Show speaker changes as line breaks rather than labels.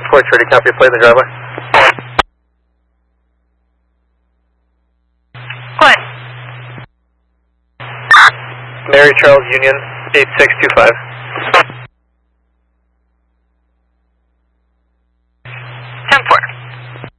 Porch ready, copy, play in the driveway.
What?
Mary Charles Union, 8625.